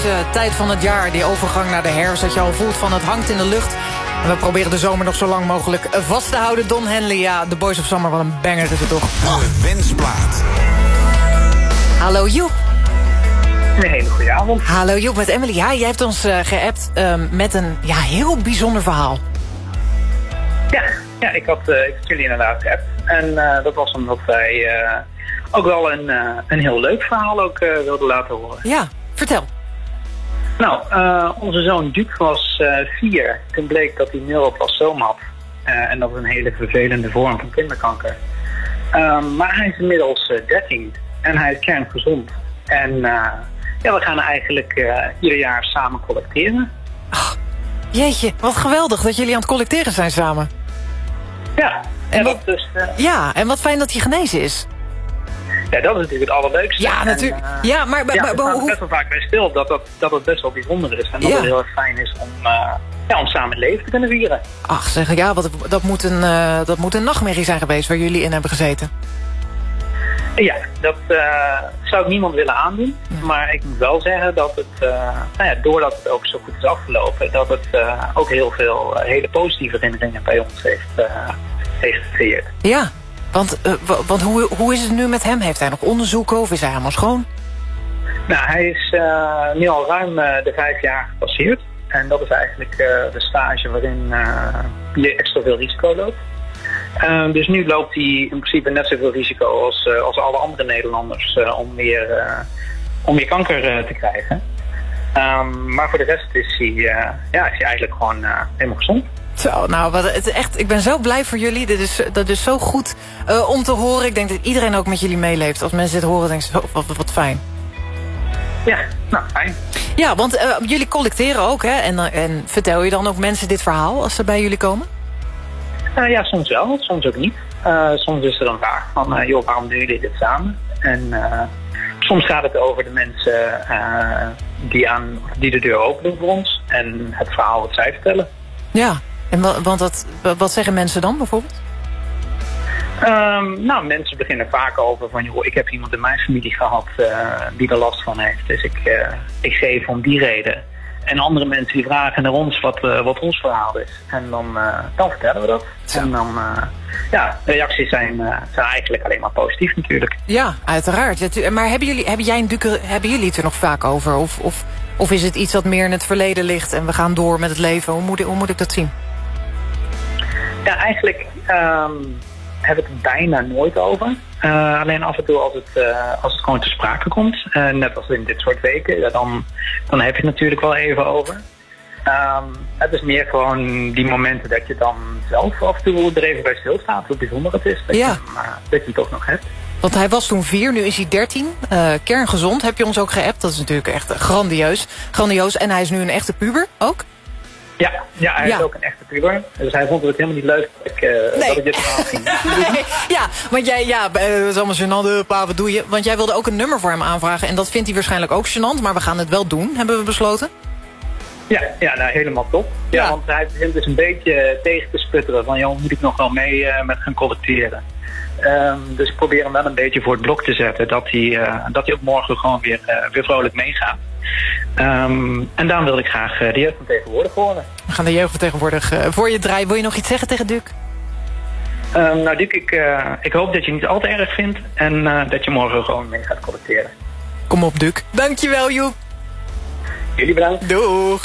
deze tijd van het jaar, die overgang naar de herfst, dat je al voelt van het hangt in de lucht. En we proberen de zomer nog zo lang mogelijk vast te houden. Don Henley, ja, The Boys of Summer, wat een banger is het toch. De wensplaat. Hallo Joep. Een hele goede avond. Hallo Joep, met Emily. Ja, jij hebt ons geappt met een heel bijzonder verhaal. Ja, ik had jullie inderdaad geappt. En dat was omdat wij ook wel een heel leuk verhaal ook wilden laten horen. Ja, vertel. Nou, onze zoon Duke was 4. Toen bleek dat hij neuroplastoom had. En dat is een hele vervelende vorm van kinderkanker. Maar hij is inmiddels 13 en hij is kerngezond. En we gaan eigenlijk ieder jaar samen collecteren. Oh, jeetje, wat geweldig dat jullie aan het collecteren zijn samen. Ja, en wat fijn dat hij genezen is. Ja, dat is natuurlijk het allerleukste. Ja, natuurlijk. Maar we staan best wel vaak bij stil dat het best wel bijzonder is. En dat het heel erg fijn is om samen het leven te kunnen vieren. Ach, zeg, ja, dat moet een nachtmerrie zijn geweest waar jullie in hebben gezeten. Ja, dat zou ik niemand willen aandoen. Ja. Maar ik moet wel zeggen dat het, doordat het ook zo goed is afgelopen, dat het ook heel veel hele positieve herinneringen bij ons heeft gecreëerd. Ja, want hoe is het nu met hem? Heeft hij nog onderzoeken of is hij helemaal schoon? Nou, hij is nu al ruim de 5 jaar gepasseerd. En dat is eigenlijk de stage waarin je extra veel risico loopt. Dus nu loopt hij in principe net zoveel risico als alle andere Nederlanders om weer kanker te krijgen. Maar voor de rest is hij eigenlijk gewoon helemaal gezond. Zo, nou, ik ben zo blij voor jullie. Dat is zo goed om te horen. Ik denk dat iedereen ook met jullie meeleeft. Als mensen dit horen, denken ze, wat fijn. Ja, nou, fijn. Ja, want jullie collecteren ook, hè? En vertel je dan ook mensen dit verhaal als ze bij jullie komen? Ja, soms wel, soms ook niet. Soms is er een vraag van, waarom doen jullie dit samen? En soms gaat het over de mensen die de deur open doen voor ons. En het verhaal wat zij vertellen. Ja, en wat zeggen mensen dan bijvoorbeeld? Mensen beginnen vaak over van, joh, ik heb iemand in mijn familie gehad die er last van heeft. Dus ik geef om die reden. En andere mensen die vragen naar ons wat ons verhaal is. En dan vertellen we dat. Ja. En dan, de reacties zijn eigenlijk alleen maar positief natuurlijk. Ja, uiteraard. Maar hebben jullie het er nog vaak over? Of is het iets wat meer in het verleden ligt en we gaan door met het leven? Hoe moet ik dat zien? Ja, eigenlijk hebben we het bijna nooit over. Alleen af en toe als het gewoon te sprake komt. Net als in dit soort weken. Dan heb je het natuurlijk wel even over. Het is meer gewoon die momenten dat je dan zelf af en toe er even bij stilstaat. Hoe bijzonder het is dat je het toch nog hebt. Want hij was toen 4, nu is hij 13. Kerngezond, heb je ons ook geappt. Dat is natuurlijk echt grandioos. En hij is nu een echte puber ook. Ja, hij is ook een echte puber. Dus hij vond het helemaal niet leuk dat ik dit verhaal ging. Nee. Ja, want dat is allemaal gênant. Pa, wat doe je? Want jij wilde ook een nummer voor hem aanvragen. En dat vindt hij waarschijnlijk ook gênant. Maar we gaan het wel doen, hebben we besloten. Ja, nou, helemaal top. Ja, want hij begint dus een beetje tegen te sputteren. Van, joh, moet ik nog wel mee met gaan collecteren? Dus ik probeer hem wel een beetje voor het blok te zetten. Dat hij ook morgen gewoon weer vrolijk meegaat. En daarom wil ik graag de jeugd van tegenwoordig horen. We gaan de jeugd van tegenwoordig voor je draaien. Wil je nog iets zeggen tegen Duke? Nou, Duke, ik hoop dat je het niet al te erg vindt. En dat je morgen gewoon mee gaat collecteren. Kom op, Duke. Dankjewel, Joep. Jullie bedankt. Doeg.